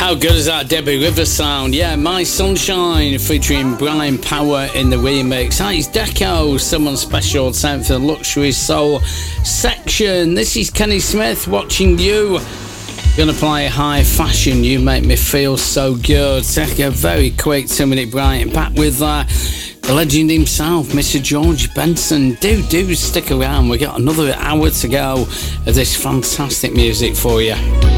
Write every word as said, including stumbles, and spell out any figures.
How good is that Debbie River sound? Yeah, My Sunshine featuring Brian Power in the remix. That is Deco, someone special, time for the Luxury Soul section. This is Kenny Smith, Watching You. Gonna play High Fashion, You Make Me Feel So Good. Take a very quick two minute break. Back with uh, the legend himself, Mister George Benson. Do, do stick around. We got another hour to go of this fantastic music for you.